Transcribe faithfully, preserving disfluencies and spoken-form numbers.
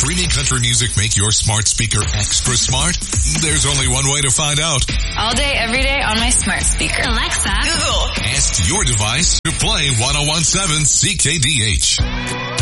streaming country music make your smart speaker extra smart? There's only one way to find out. All day, every day on my smart speaker. Alexa, Google. Ask your device to play ten seventeen C K D H.